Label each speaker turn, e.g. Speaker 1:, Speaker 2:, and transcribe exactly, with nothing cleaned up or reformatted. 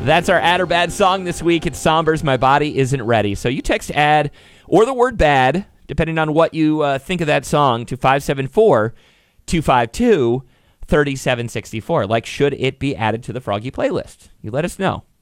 Speaker 1: That's our Add or Bad song this week. It's Somber's My Body Isn't Ready. So you text Add or the word bad, depending on what you uh, think of that song, to five seven four, two five two, three seven six four. Like, should it be added to the Froggy playlist? You let us know.